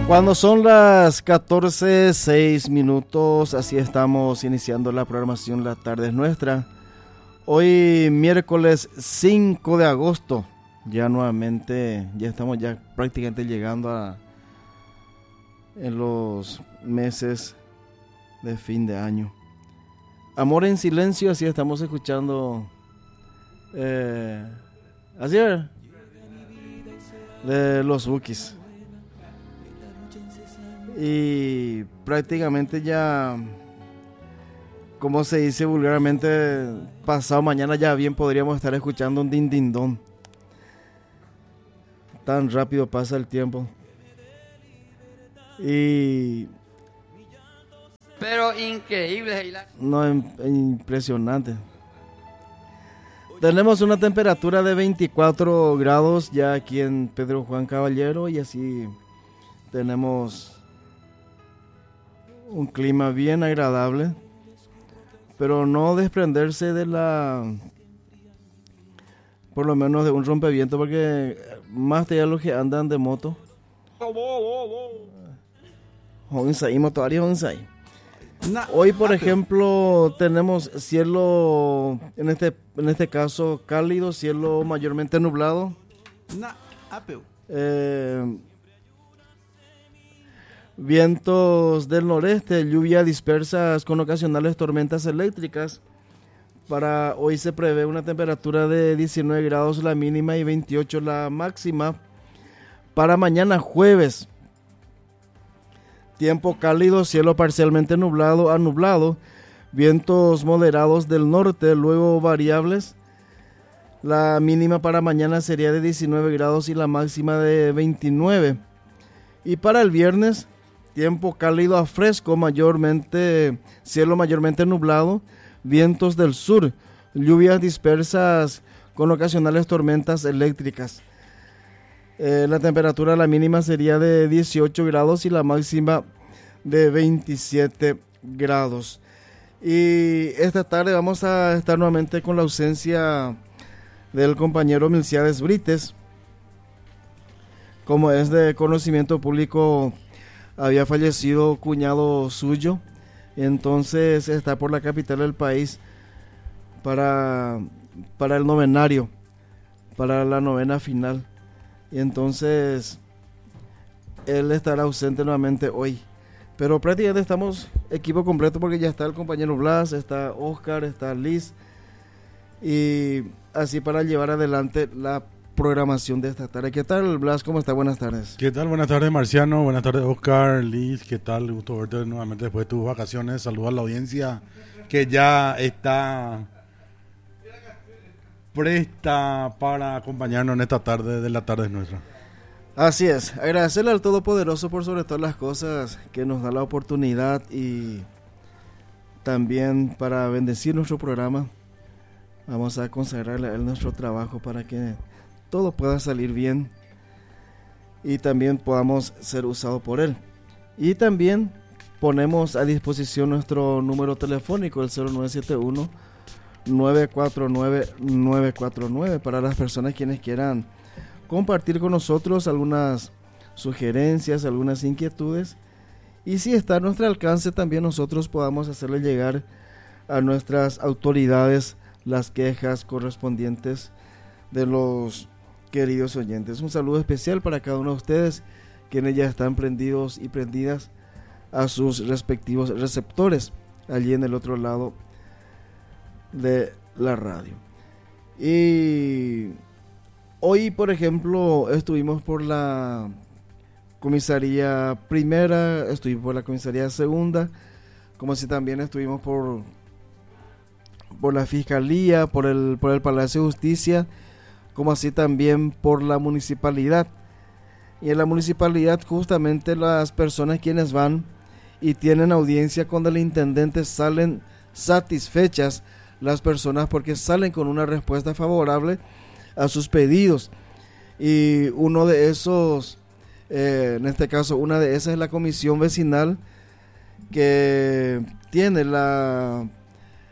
Cuando son las 14:06, así estamos iniciando la programación La Tarde es Nuestra. Hoy miércoles 5 de agosto, ya nuevamente, ya estamos ya prácticamente llegando en los meses de fin de año. Amor en silencio, así estamos escuchando, así es, de los Bukis. Y prácticamente ya, como se dice vulgarmente, pasado mañana ya bien podríamos estar escuchando un din din don. Tan rápido pasa el tiempo. Pero increíble. No, impresionante. Tenemos una temperatura de 24 grados ya aquí en Pedro Juan Caballero y así tenemos un clima bien agradable, pero no desprenderse de por lo menos de un rompeviento, porque más allá los que andan de moto. Hoy, por ejemplo, tenemos cielo, en este caso cálido, cielo mayormente nublado. Vientos del noreste, lluvia dispersas con ocasionales tormentas eléctricas. Para hoy se prevé una temperatura de 19 grados la mínima y 28 la máxima. Para mañana jueves, tiempo cálido, cielo parcialmente nublado a nublado, vientos moderados del norte, luego variables. La mínima para mañana sería de 19 grados y la máxima de 29. Y para el viernes, tiempo cálido a fresco, cielo mayormente nublado, vientos del sur, lluvias dispersas con ocasionales tormentas eléctricas. La temperatura, la mínima sería de 18 grados y la máxima de 27 grados. Y esta tarde vamos a estar nuevamente con la ausencia del compañero Milciades Brites. Como es de conocimiento público, había fallecido cuñado suyo, entonces está por la capital del país para el novenario, para la novena final. Y entonces él estará ausente nuevamente hoy. Pero prácticamente estamos equipo completo porque ya está el compañero Blas, está Oscar, está Liz. Y así para llevar adelante la programación de esta tarde. ¿Qué tal, Blas? ¿Cómo está? Buenas tardes. ¿Qué tal? Buenas tardes, Marciano. Buenas tardes, Oscar, Liz. ¿Qué tal? Gusto verte nuevamente después de tus vacaciones. Saludos a la audiencia que ya está presta para acompañarnos en esta tarde de La Tarde es Nuestra. Así es. Agradecerle al Todopoderoso por sobre todas las cosas que nos da la oportunidad y también para bendecir nuestro programa. Vamos a consagrarle a él nuestro trabajo para que todo pueda salir bien y también podamos ser usados por él. Y también ponemos a disposición nuestro número telefónico, el 0971-949-949, para las personas quienes quieran compartir con nosotros algunas sugerencias, algunas inquietudes. Y si está a nuestro alcance, también nosotros podamos hacerle llegar a nuestras autoridades las quejas correspondientes de los queridos oyentes. Un saludo especial para cada uno de ustedes, quienes ya están prendidos y prendidas a sus respectivos receptores allí en el otro lado de la radio. Y hoy, por ejemplo, estuvimos por la comisaría primera, estuvimos por la comisaría segunda, como si también estuvimos por la fiscalía, por el Palacio de Justicia, como así también por la municipalidad. Y en la municipalidad justamente las personas quienes van y tienen audiencia con el intendente salen satisfechas, las personas, porque salen con una respuesta favorable a sus pedidos. Y uno de esos, en este caso una de esas es la comisión vecinal que tiene la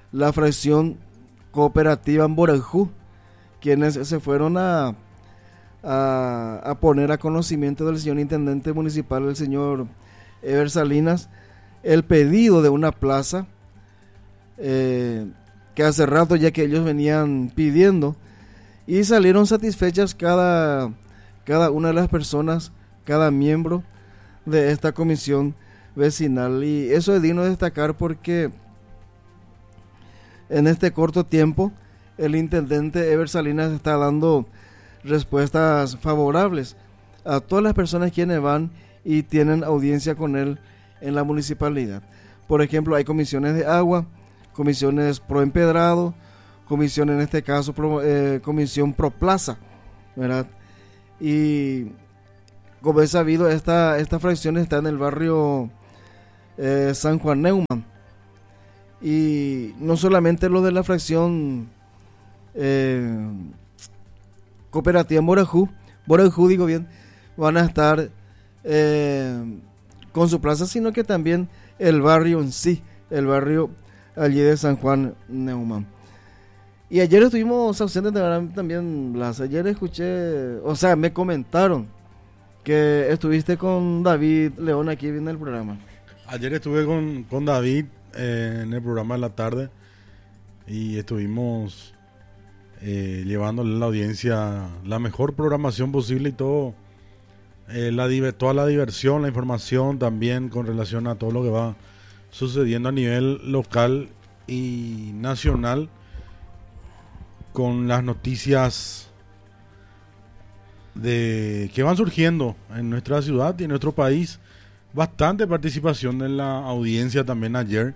fracción cooperativa en Borajú, quienes se fueron a a poner a conocimiento del señor intendente municipal, el señor Ever Salinas, el pedido de una plaza que hace rato ya que ellos venían pidiendo, y salieron satisfechas cada una de las personas, cada miembro de esta comisión vecinal, y eso es digno de destacar porque en este corto tiempo el intendente Ever Salinas está dando respuestas favorables a todas las personas quienes van y tienen audiencia con él en la municipalidad. Por ejemplo, hay comisiones de agua, comisiones pro empedrado, comisión en este caso comisión pro plaza, ¿verdad? Y como es sabido, esta fracción está en el barrio San Juan Neumann, y no solamente los de la fracción cooperativa Borajú digo bien, van a estar con su plaza, sino que también el barrio en sí, el barrio allí de San Juan Neumann. Y ayer estuvimos ausentes también, Blas. Ayer escuché, o sea, me comentaron que estuviste con David León aquí en el programa. Ayer estuve con David en el programa de la tarde y estuvimos llevándole a la audiencia la mejor programación posible y todo, toda la diversión, la información también con relación a todo lo que va sucediendo a nivel local y nacional, con las noticias que van surgiendo en nuestra ciudad y en nuestro país. Bastante participación en la audiencia también ayer,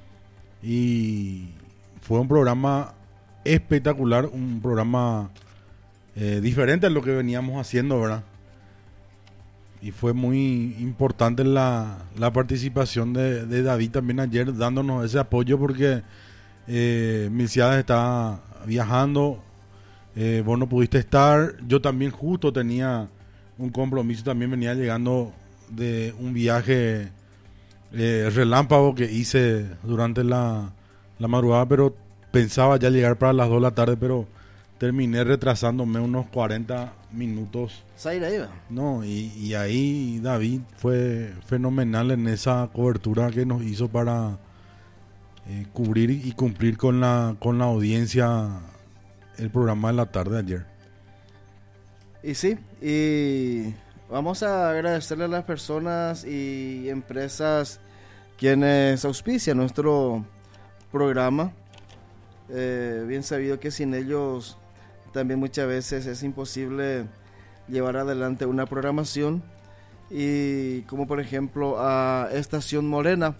y fue un programa espectacular, un programa diferente a lo que veníamos haciendo, ¿verdad? Y fue muy importante la participación de David también ayer, dándonos ese apoyo, porque Milciades está viajando, vos no pudiste estar, yo también justo tenía un compromiso, también venía llegando de un viaje relámpago que hice durante la madrugada, pero pensaba ya llegar para las 2 de la tarde, pero terminé retrasándome unos 40 minutos. No, y ahí David fue fenomenal en esa cobertura que nos hizo para cubrir y cumplir con la audiencia el programa de la tarde de ayer. Y sí, y vamos a agradecerle a las personas y empresas quienes auspician nuestro programa. Bien sabido que sin ellos también muchas veces es imposible llevar adelante una programación, y como por ejemplo a Estación Morena,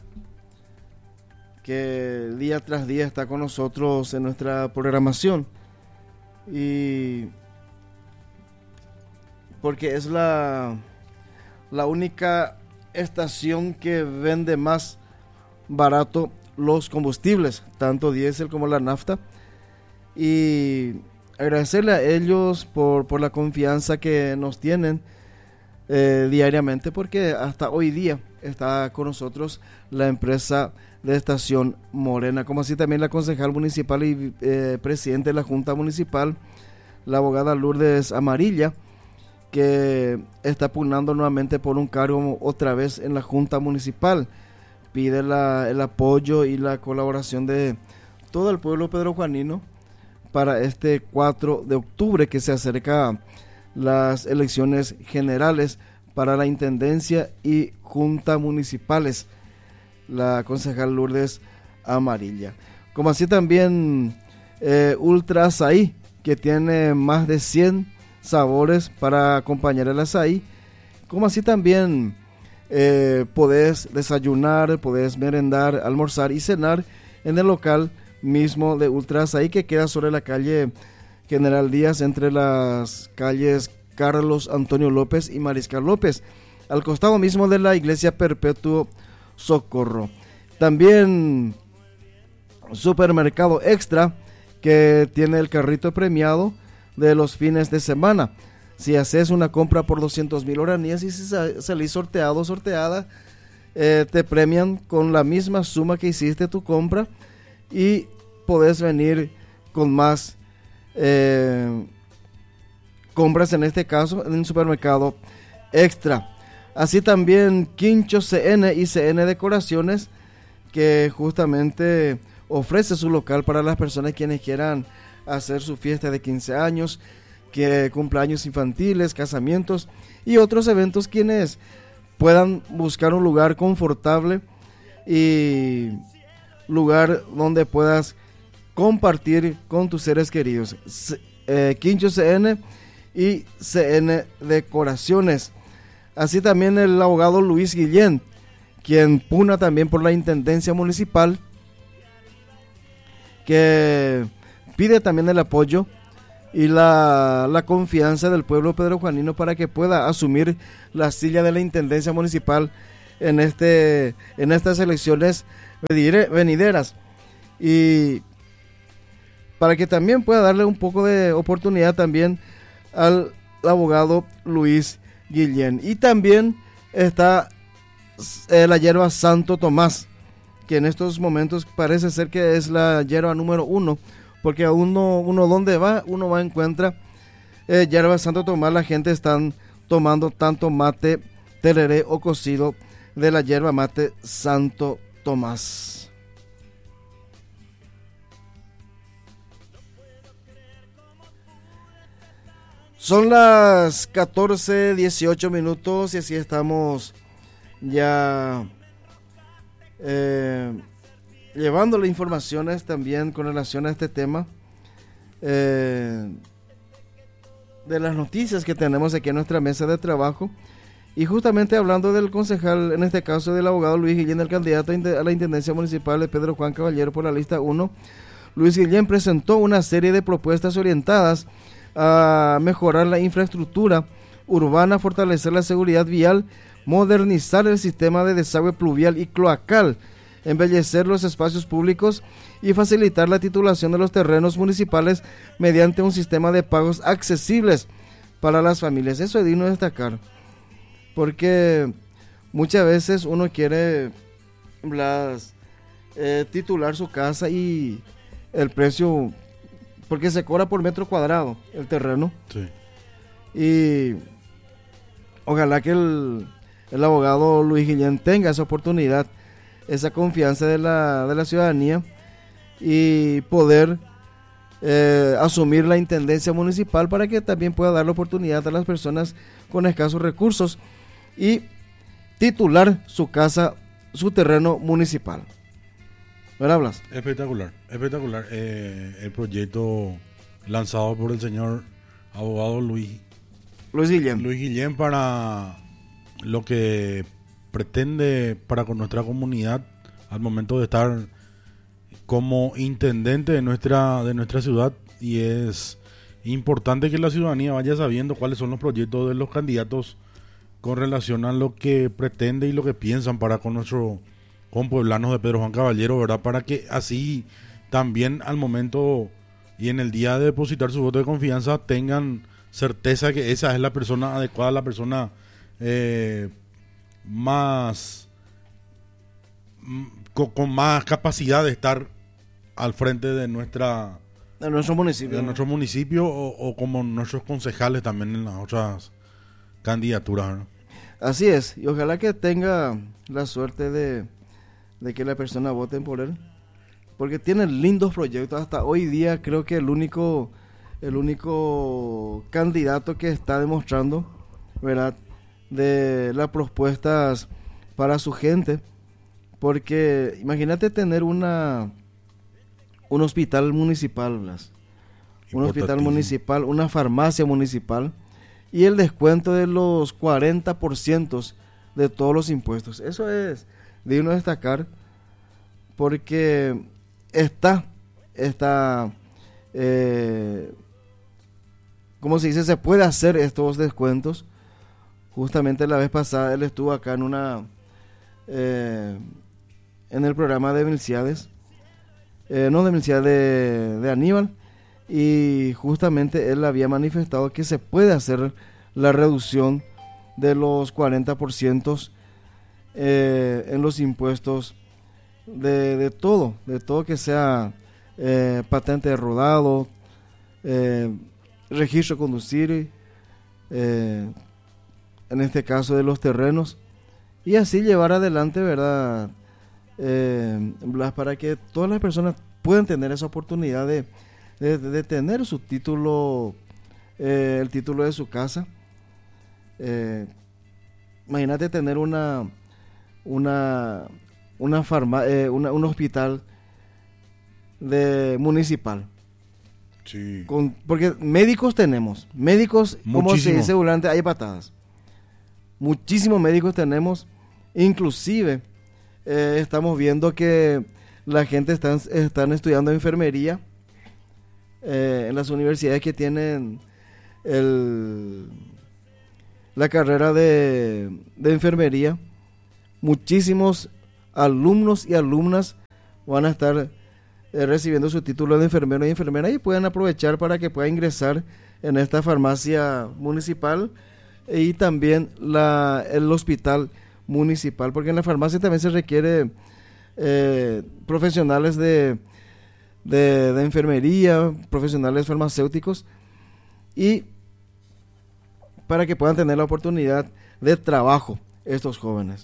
que día tras día está con nosotros en nuestra programación, y porque es la única estación que vende más barato los combustibles, tanto diésel como la nafta, y agradecerle a ellos por la confianza que nos tienen diariamente, porque hasta hoy día está con nosotros la empresa de Estación Morena, como así también la concejal municipal y presidente de la Junta Municipal, la abogada Lourdes Amarilla, que está pugnando nuevamente por un cargo otra vez en la Junta Municipal. Pide el apoyo y la colaboración de todo el pueblo pedrojuanino para este 4 de octubre que se acerca las elecciones generales para la Intendencia y Junta Municipales, la concejal Lourdes Amarilla. Como así también Ultra Azaí, que tiene más de 100 sabores para acompañar el azaí. Como así también podés desayunar, podés merendar, almorzar y cenar en el local mismo de Ultra Azaí, que queda sobre la calle General Díaz, entre las calles Carlos Antonio López y Mariscal López, al costado mismo de la Iglesia Perpetuo Socorro. También Supermercado Extra, que tiene el carrito premiado de los fines de semana. Si haces una compra por 200,000 oranías y si salís sorteado o sorteada, te premian con la misma suma que hiciste tu compra, y podés venir con más compras, en este caso en el supermercado Extra. Así también Quincho CN y CN Decoraciones, que justamente ofrece su local para las personas quienes quieran hacer su fiesta de 15 años, que cumpleaños infantiles, casamientos y otros eventos, quienes puedan buscar un lugar confortable y lugar donde puedas compartir con tus seres queridos. Quincho CN y CN Decoraciones. Así también el abogado Luis Guillén, quien pugna también por la Intendencia Municipal, que pide también el apoyo y la confianza del pueblo pedrojuanino para que pueda asumir la silla de la Intendencia Municipal en estas elecciones venideras, y para que también pueda darle un poco de oportunidad también al abogado Luis Guillén. Y también está la hierba Santo Tomás, que en estos momentos parece ser que es la hierba número 1, porque a uno donde va, uno va encuentra hierba Santo Tomás. La gente están tomando tanto mate, tereré o cocido de la hierba mate Santo Tomás. Son las 14:18 minutos y así estamos ya llevándole informaciones también con relación a este tema de las noticias que tenemos aquí en nuestra mesa de trabajo, y justamente hablando del concejal, en este caso del abogado Luis Guillén, el candidato a la Intendencia Municipal de Pedro Juan Caballero por la lista 1. Luis Guillén presentó una serie de propuestas orientadas a mejorar la infraestructura urbana, fortalecer la seguridad vial, modernizar el sistema de desagüe pluvial y cloacal, embellecer los espacios públicos y facilitar la titulación de los terrenos municipales mediante un sistema de pagos accesibles para las familias. Eso es digno de destacar, porque muchas veces uno quiere titular su casa y el precio, porque se cobra por metro cuadrado el terreno. Sí. Y ojalá que el abogado Luis Guillén tenga esa oportunidad, esa confianza de la ciudadanía, y poder asumir la intendencia municipal para que también pueda dar la oportunidad a las personas con escasos recursos y titular su casa, su terreno municipal. ¿Verdad, Blas? Espectacular, espectacular. El proyecto lanzado por el señor abogado Luis Guillén para lo que pretende para con nuestra comunidad al momento de estar como intendente de nuestra ciudad. Y es importante que la ciudadanía vaya sabiendo cuáles son los proyectos de los candidatos con relación a lo que pretende y lo que piensan para con nuestro compueblanos de Pedro Juan Caballero, ¿verdad? Para que así también al momento y en el día de depositar su voto de confianza tengan certeza que esa es la persona adecuada, la persona con más capacidad de estar al frente de nuestro municipio o como nuestros concejales también en las otras candidaturas, ¿no? Así es, y ojalá que tenga la suerte de que la persona voten por él, porque tiene lindos proyectos. Hasta hoy día creo que el único candidato que está demostrando, ¿verdad?, de las propuestas para su gente, porque imagínate tener un hospital municipal, Blas, un hospital municipal, una farmacia municipal y el descuento de los 40% de todos los impuestos. Eso es digno de destacar, porque ¿cómo se dice? Se puede hacer estos descuentos. Justamente la vez pasada él estuvo acá en el programa de Milciades, de Aníbal, y justamente él había manifestado que se puede hacer la reducción de los 40% en los impuestos de todo que sea patente de rodado, registro de conducir, en este caso de los terrenos, y así llevar adelante, ¿verdad? Blas, para que todas las personas puedan tener esa oportunidad de tener su título, el título de su casa. Imagínate tener un hospital municipal. Sí. Porque médicos tenemos, como se dice volante, hay patadas. Muchísimos médicos tenemos, inclusive estamos viendo que la gente están estudiando enfermería en las universidades que tienen la carrera de enfermería. Muchísimos alumnos y alumnas van a estar recibiendo su título de enfermero y enfermera, y pueden aprovechar para que pueda ingresar en esta farmacia municipal y también el hospital municipal, porque en la farmacia también se requiere profesionales de enfermería, profesionales farmacéuticos, y para que puedan tener la oportunidad de trabajo estos jóvenes.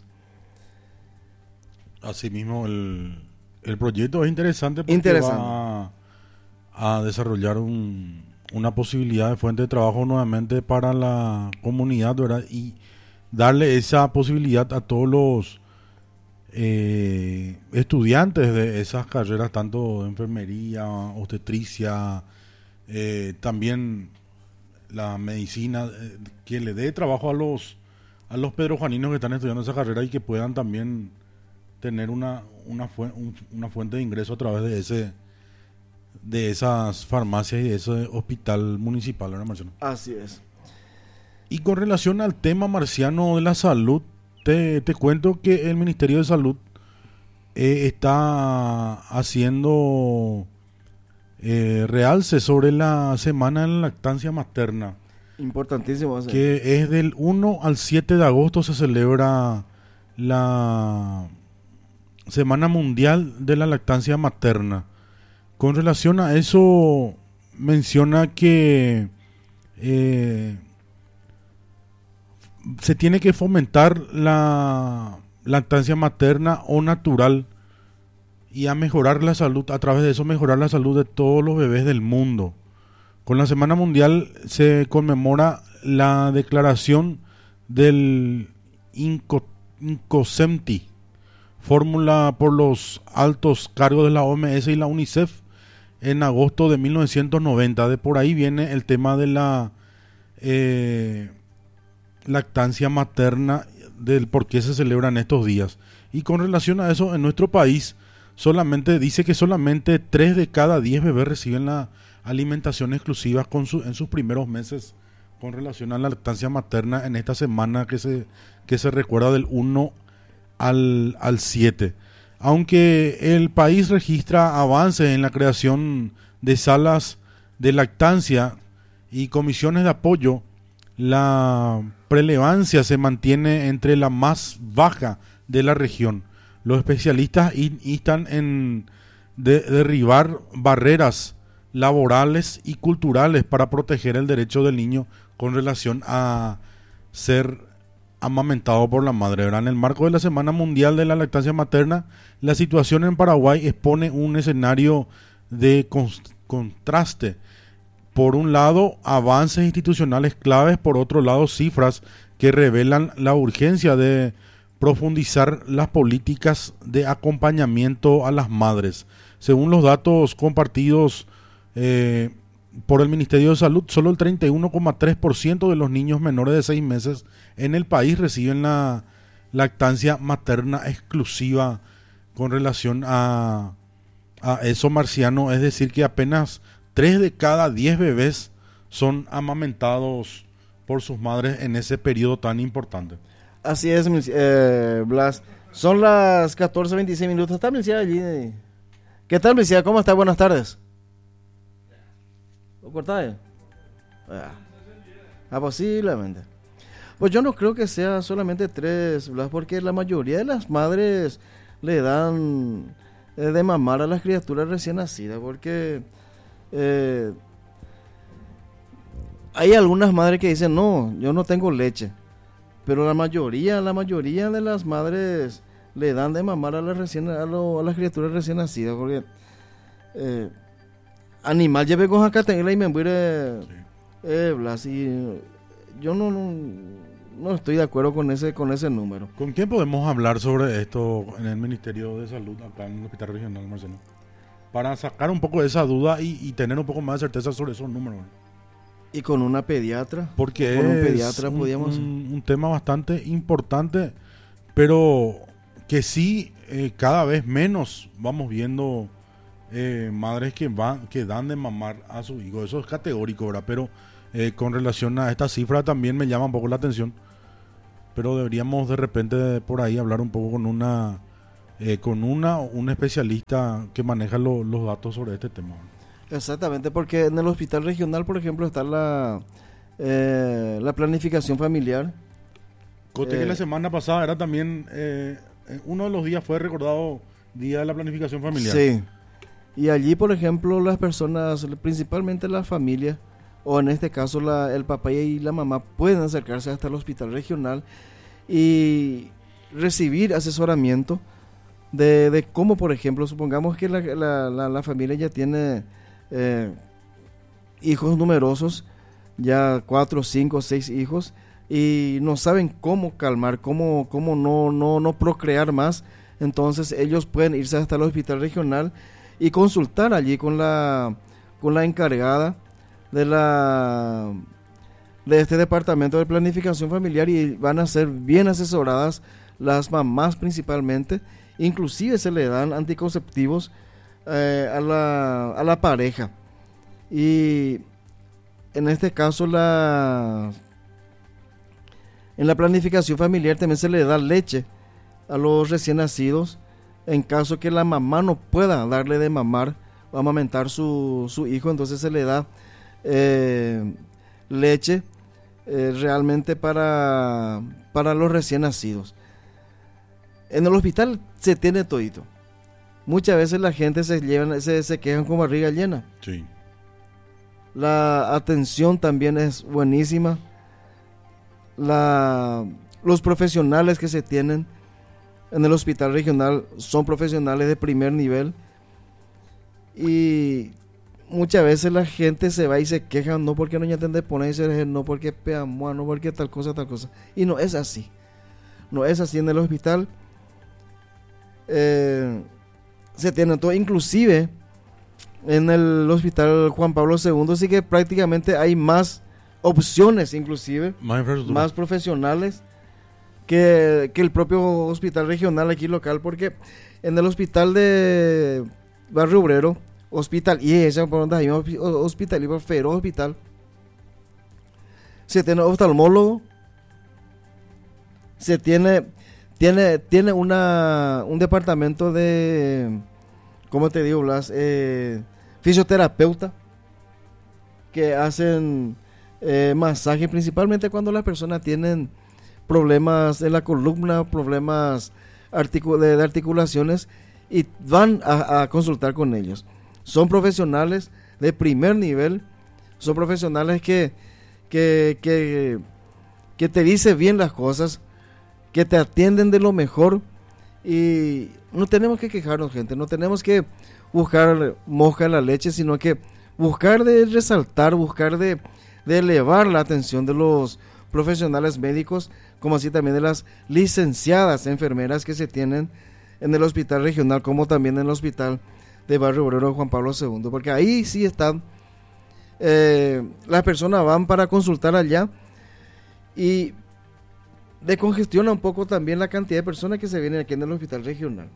Asimismo, el proyecto es interesante porque va a desarrollar una posibilidad de fuente de trabajo nuevamente para la comunidad, ¿verdad? Y darle esa posibilidad a todos los estudiantes de esas carreras, tanto de enfermería, obstetricia, también la medicina, que le dé trabajo a los pedrojuaninos que están estudiando esa carrera y que puedan también tener una fuente de ingreso a través de esas farmacias y de ese hospital municipal, ¿verdad, Marciano? Así es. Y con relación al tema, Marciano, de la salud, te cuento que el Ministerio de Salud está haciendo realce sobre la semana de la lactancia materna. Importantísimo. Que es del 1 al 7 de agosto se celebra la Semana Mundial de la Lactancia Materna. Con relación a eso, menciona que se tiene que fomentar la lactancia materna o natural y a mejorar la salud, a través de eso mejorar la salud de todos los bebés del mundo. Con la Semana Mundial se conmemora la declaración del INCOSEMTI, fórmula por los altos cargos de la OMS y la UNICEF, en agosto de 1990. De por ahí viene el tema de la lactancia materna, del por qué se celebran estos días. Y con relación a eso, en nuestro país dice que solamente 3 de cada 10 bebés reciben la alimentación exclusiva en sus primeros meses, con relación a la lactancia materna en esta semana que se recuerda del 1 al 7. Aunque el país registra avances en la creación de salas de lactancia y comisiones de apoyo, la prevalencia se mantiene entre la más baja de la región. Los especialistas instan en derribar barreras laborales y culturales para proteger el derecho del niño con relación a ser amamentado por la madre, ¿verdad? En el marco de la Semana Mundial de la Lactancia Materna, la situación en Paraguay expone un escenario de contraste. Por un lado, avances institucionales claves; por otro lado, cifras que revelan la urgencia de profundizar las políticas de acompañamiento a las madres. Según los datos compartidos por el Ministerio de Salud, solo el 31,3% de los niños menores de 6 meses en el país reciben la lactancia materna exclusiva. Con relación a eso, Marciano, es decir, que apenas 3 de cada 10 bebés son amamentados por sus madres en ese periodo tan importante. Así es, Blas. Son las 14:26 minutos. ¿Está Melcia allí? ¿Qué tal, Melcia? ¿Cómo está? Buenas tardes. ¿Lo cortáis? Posiblemente. Pues yo no creo que sea solamente 3, Blas, porque la mayoría de las madres le dan de mamar a las criaturas recién nacidas, porque Hay algunas madres que dicen, no, yo no tengo leche. Pero la mayoría de las madres le dan de mamar a las criaturas recién nacidas. Porque animal lleve con acá tenga y me muere Blas. Y yo no estoy de acuerdo con ese número. ¿Con quién podemos hablar sobre esto en el Ministerio de Salud, acá en el Hospital Regional, Marcelo? Para sacar un poco de esa duda y tener un poco más de certeza sobre esos números. Y con una pediatra. Porque con un es pediatra podíamos un tema bastante importante, pero que sí cada vez menos vamos viendo madres que dan de mamar a su hijo. Eso es categórico, ¿verdad? Pero con relación a esta cifra también me llama un poco la atención. Pero deberíamos de repente por ahí hablar un poco con un especialista que maneja los datos sobre este tema. Exactamente, porque en el hospital regional, por ejemplo, está la planificación familiar. Cote que la semana pasada era también, uno de los días fue recordado Día de la Planificación Familiar. Sí, y allí, por ejemplo, las personas, principalmente las familias, o en este caso el papá y la mamá, pueden acercarse hasta el hospital regional y recibir asesoramiento de cómo, por ejemplo, supongamos que la familia ya tiene hijos numerosos, ya 4, 5, 6 hijos, y no saben cómo calmar, cómo no procrear más. Entonces ellos pueden irse hasta el hospital regional y consultar allí con la encargada de este departamento de planificación familiar, y van a ser bien asesoradas las mamás principalmente. Inclusive se le dan anticonceptivos a la pareja, y en este caso en la planificación familiar también se le da leche a los recién nacidos en caso que la mamá no pueda darle de mamar o amamentar su hijo. Entonces se le da leche realmente para los recién nacidos. En el hospital se tiene todito. Muchas veces la gente se quejan con barriga llena. Sí. La atención también es buenísima. Los profesionales que se tienen en el hospital regional son profesionales de primer nivel. Y muchas veces la gente se va y se queja, no porque no entiende ponerse, no porque peamos, no porque tal cosa. Y no es así. No es así en el hospital. Se tiene todo, inclusive en el hospital Juan Pablo II sí que prácticamente hay más opciones, inclusive más profesionales que el propio hospital regional aquí local, porque en el hospital de Barrio Obrero, hospital se tiene oftalmólogo, se tiene un departamento de, ¿cómo te digo, Blas? Fisioterapeuta, que hacen masaje, principalmente cuando las personas tienen problemas en la columna, problemas de articulaciones, y van a consultar con ellos. Son profesionales de primer nivel, son profesionales que te dicen bien las cosas, que te atienden de lo mejor, y no tenemos que quejarnos, gente, no tenemos que buscar moja en la leche, sino que buscar de resaltar, buscar de elevar la atención de los profesionales médicos, como así también de las licenciadas enfermeras que se tienen en el hospital regional, como también en el hospital de Barrio Obrero Juan Pablo II, porque ahí sí están, las personas van para consultar allá, y decongestiona un poco también la cantidad de personas que se vienen aquí en el hospital regional.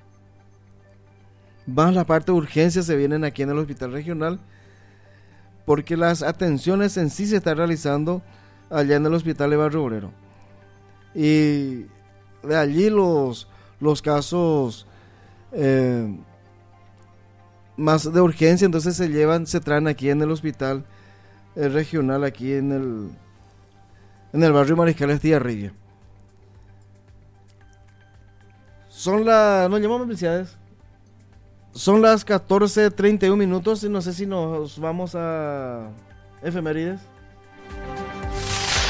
Más la parte de urgencias se vienen aquí en el hospital regional, porque las atenciones en sí se están realizando allá en el hospital de Barrio Obrero, y de allí los casos más de urgencia entonces se traen aquí en el hospital regional, aquí en el barrio Mariscal Estigarribia. Nos llamamos felicidades. Son las 14:31 minutos y no sé si nos vamos a efemérides.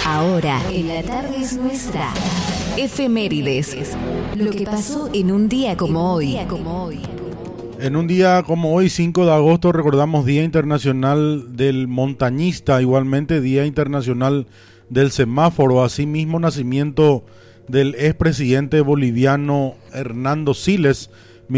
Ahora, en la tarde es nuestra. Efemérides. Lo que pasó en un día como hoy. En un día como hoy, 5 de agosto, recordamos Día Internacional del Montañista, igualmente Día Internacional del Semáforo, asimismo nacimiento del expresidente boliviano Hernando Siles,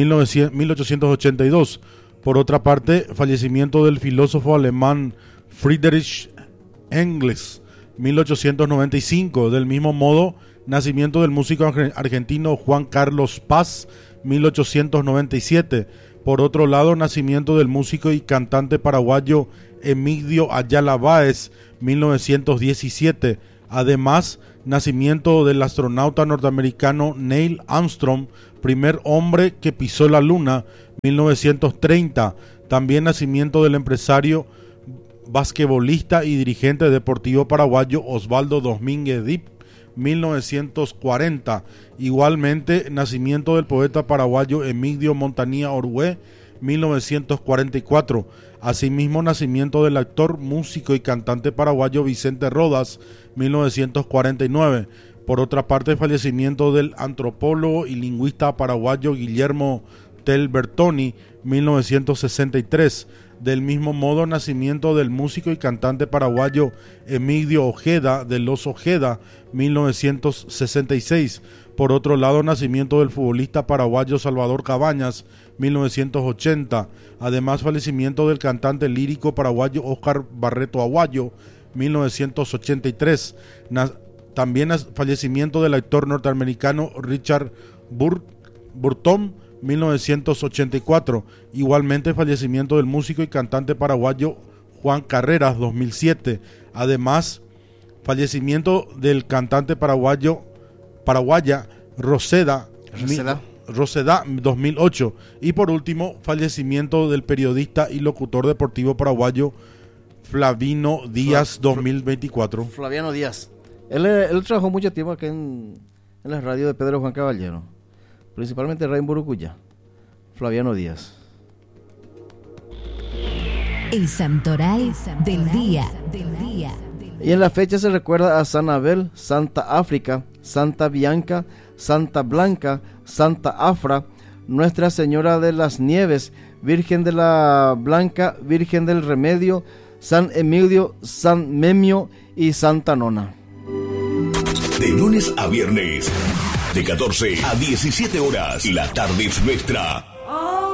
1882. Por otra parte, fallecimiento del filósofo alemán Friedrich Engels, 1895. Del mismo modo, nacimiento del músico argentino Juan Carlos Paz, 1897. Por otro lado, nacimiento del músico y cantante paraguayo Emilio Ayala Báez, 1917. Además, nacimiento del astronauta norteamericano Neil Armstrong, primer hombre que pisó la luna, 1930. También nacimiento del empresario, basquetbolista y dirigente deportivo paraguayo Osvaldo Domínguez Dip, 1940. Igualmente, nacimiento del poeta paraguayo Emilio Montanía Orue, 1944. Asimismo, nacimiento del actor, músico y cantante paraguayo Vicente Rodas, 1949. Por otra parte, fallecimiento del antropólogo y lingüista paraguayo Guillermo Tell Bertoni, 1963. Del mismo modo, nacimiento del músico y cantante paraguayo Emilio Ojeda de los Ojeda, 1966. Por otro lado, nacimiento del futbolista paraguayo Salvador Cabañas, 1980. Además, fallecimiento del cantante lírico paraguayo Óscar Barreto Aguayo, 1983. También fallecimiento del actor norteamericano Richard Burton, 1984. Igualmente, fallecimiento del músico y cantante paraguayo Juan Carreras, 2007. Además, fallecimiento del cantante paraguaya Roseda, 2008. Y por último, fallecimiento del periodista y locutor deportivo paraguayo Flavino Díaz, 2024. Flaviano Díaz. Él trabajó mucho tiempo aquí en la radio de Pedro Juan Caballero, principalmente en Burucuya. Flaviano Díaz. El santoral del día. Y en la fecha se recuerda a San Abel, Santa África, Santa Bianca, Santa Blanca, Santa Afra, Nuestra Señora de las Nieves, Virgen de la Blanca, Virgen del Remedio, San Emilio, San Memio y Santa Nona. De lunes a viernes, de 14 a 17 horas, la tarde es nuestra.